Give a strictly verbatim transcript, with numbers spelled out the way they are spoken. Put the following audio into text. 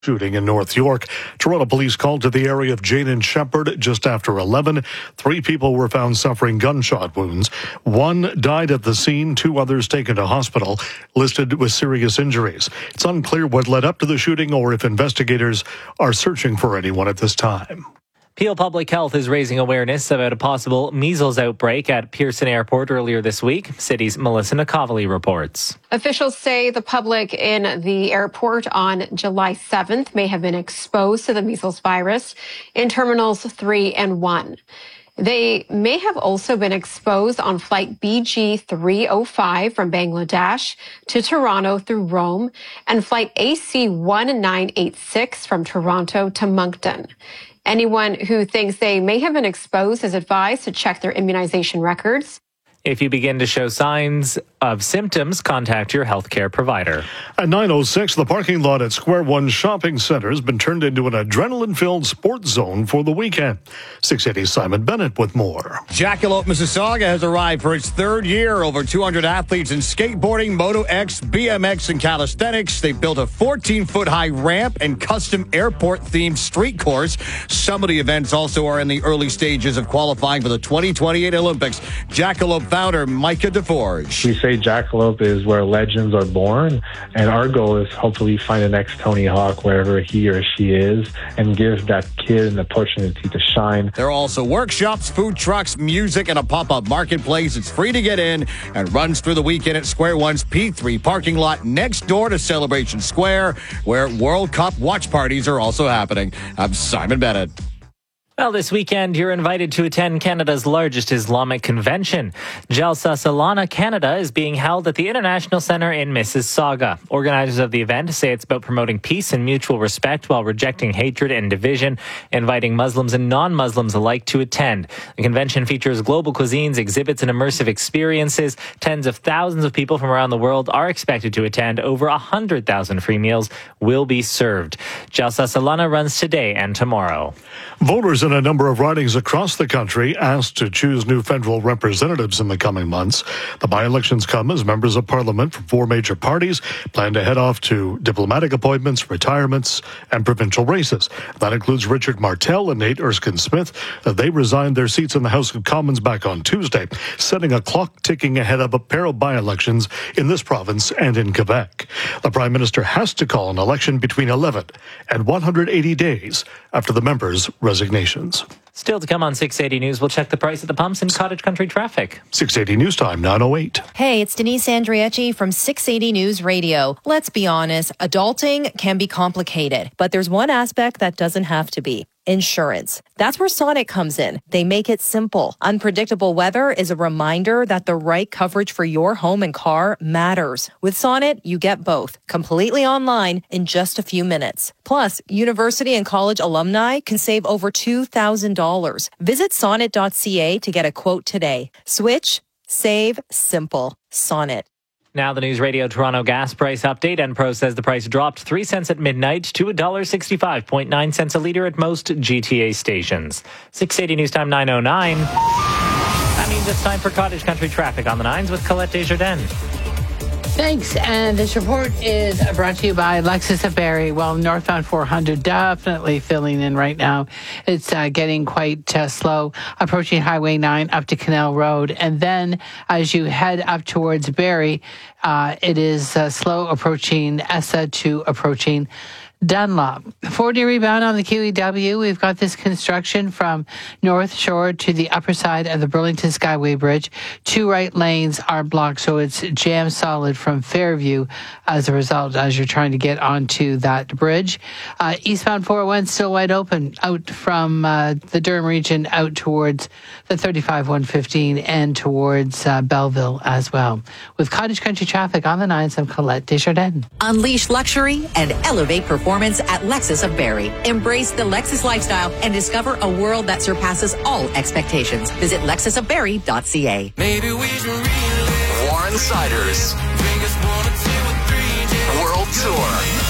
Shooting in North York. Toronto police called to the area of Jane and Shepherd just after eleven. Three people were found suffering gunshot wounds. One died at the scene, two others taken to hospital, listed with serious injuries. It's unclear what led up to the shooting or if investigators are searching for anyone at this time. Peel Public Health is raising awareness about a possible measles outbreak at Pearson Airport earlier this week. City's Melissa Nakovely reports. Officials say the public in the airport on July seventh may have been exposed to the measles virus in terminals three and one. They may have also been exposed on flight B G three oh five from Bangladesh to Toronto through Rome and flight A C one nine eight six from Toronto to Moncton. Anyone who thinks they may have been exposed is advised to check their immunization records. If you begin to show signs of symptoms, contact your healthcare provider. At nine oh six, the parking lot at Square One Shopping Centre has been turned into an adrenaline-filled sports zone for the weekend. six eighty Simon Bennett with more. Jackalope, Mississauga has arrived for its third year. Over two hundred athletes in skateboarding, Moto X, B M X, and calisthenics. They've built a fourteen-foot high ramp and custom airport-themed street course. Some of the events also are in the early stages of qualifying for the twenty twenty-eight Olympics. Jackalope founder Micah DeForge. We say Jackalope is where legends are born, and our goal is hopefully find the next Tony Hawk wherever he or she is and give that kid an opportunity to shine. There are also workshops, food trucks, music, and a pop-up marketplace. It's free to get in and runs through the weekend at Square One's P three parking lot next door to Celebration Square, where World Cup watch parties are also happening. I'm Simon Bennett. Well, this weekend, you're invited to attend Canada's largest Islamic convention. Jalsa Salana Canada is being held at the International Centre in Mississauga. Organizers of the event say it's about promoting peace and mutual respect while rejecting hatred and division, inviting Muslims and non-Muslims alike to attend. The convention features global cuisines, exhibits, and immersive experiences. Tens of thousands of people from around the world are expected to attend. Over one hundred thousand free meals will be served. Jalsa Salana runs today and tomorrow. Voters in a number of ridings across the country asked to choose new federal representatives in the coming months. The by-elections come as members of parliament from four major parties plan to head off to diplomatic appointments, retirements, and provincial races. That includes Richard Martel and Nate Erskine-Smith. They resigned their seats in the House of Commons back on Tuesday, setting a clock ticking ahead of a pair of by-elections in this province and in Quebec. The Prime Minister has to call an election between eleven and one hundred eighty days after the members' resignations. Still to come on six eighty News, we'll check the price at the pumps and cottage country traffic. six eighty News Time, nine oh eight. Hey, it's Denise Andrieci from six eighty News Radio. Let's be honest, adulting can be complicated, but there's one aspect that doesn't have to be. Insurance. That's where Sonnet comes in. They make it simple. Unpredictable weather is a reminder that the right coverage for your home and car matters. With Sonnet, you get both, completely online in just a few minutes. Plus, university and college alumni can save over two thousand dollars. Visit sonnet dot c a to get a quote today. Switch, save, simple. Sonnet. Now the News Radio Toronto gas price update. Enpro says the price dropped three cents at midnight to one dollar sixty-five, point nine cents a litre at most G T A stations. six eighty News Time, nine oh nine. That means it's time for Cottage Country Traffic on the nines with Colette Desjardins. Thanks. And this report is brought to you by Lexus of Barrie. Well, northbound four hundred definitely filling in right now. It's uh, getting quite uh, slow, approaching Highway nine up to Canal Road. And then as you head up towards Barrie, uh, it is uh, slow approaching Essa to approaching Dunlop. forty rebound on the Q E W. We've got this construction from North Shore to the upper side of the Burlington Skyway Bridge. Two right lanes are blocked, so it's jam solid from Fairview as a result as you're trying to get onto that bridge. Uh, eastbound four oh one still wide open out from uh, the Durham region out towards the thirty-five one fifteen and towards uh, Belleville as well. With Cottage Country Traffic on the nines, I'm Colette Desjardins. Unleash luxury and elevate performance at Lexus of Barrie. Embrace the Lexus lifestyle and discover a world that surpasses all expectations. Visit lexus of barrie dot c a. Maybe we should relive Warren Siders World Tour.